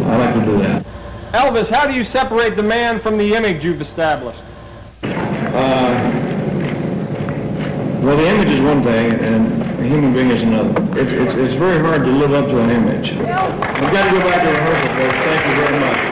I like to do that. Elvis, how do you separate the man from the image you've established? Well, the image is one thing, and a human being is another. It's very hard to live up to an image. We've got to go back to rehearsal, folks. Thank you very much.